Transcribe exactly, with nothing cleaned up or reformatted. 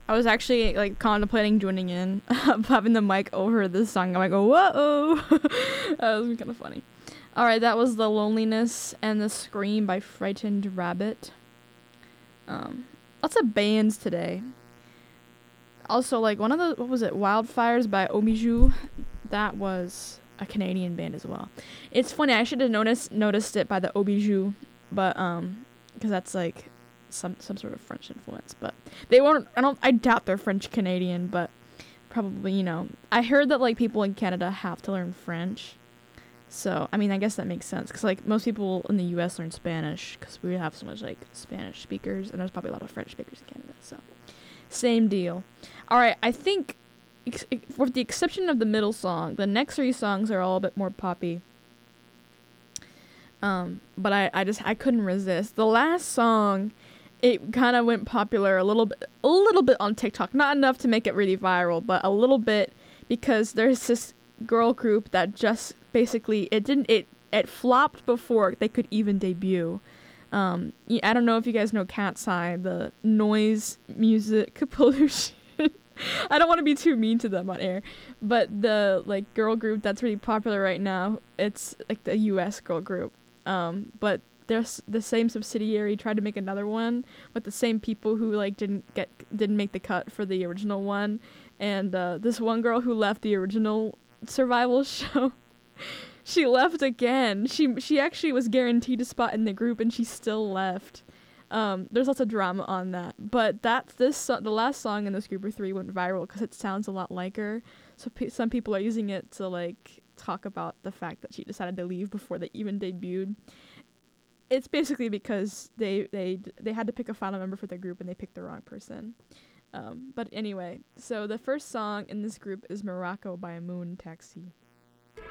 I was actually like contemplating joining in, having the mic over this song. I'm like, whoa, that was kind of funny. All right, that was The Loneliness and The Scream by Frightened Rabbit. Um, lots of bands today. Also, like one of the what was it, Wildfires by Obiju. That was a Canadian band as well. It's funny. I should have noticed noticed it by the Obiju, but um, because that's like some some sort of French influence. But they weren't. I don't. I doubt they're French Canadian, but probably, you know. I heard that like people in Canada have to learn French. So, I mean, I guess that makes sense because like most people in the U S learn Spanish because we have so much like Spanish speakers, and there's probably a lot of French speakers in Canada. So, same deal. All right, I think ex- with the exception of the middle song, the next three songs are all a bit more poppy. Um, but I, I just I couldn't resist. The last song, it kind of went popular a little bit, a little bit on TikTok. Not enough to make it really viral, but a little bit because there's this girl group that just basically it didn't it it flopped before they could even debut. Um, I don't know if you guys know Cat's Eye, the noise music pollution. I don't want to be too mean to them on air, but the like girl group that's really popular right now, it's like the U S girl group. Um, but there's the same subsidiary tried to make another one with the same people who like didn't get didn't make the cut for the original one, and uh, this one girl who left the original survival show, she left again. She she actually was guaranteed a spot in the group, and she still left. Um, there's lots of drama on that, but that's this so- the last song in this group of three went viral because it sounds a lot like her. So pe- some people are using it to like talk about the fact that she decided to leave before they even debuted. It's basically because they they they had to pick a final member for their group and they picked the wrong person. Um, but anyway, so the first song in this group is Morocco by Moon Taxi.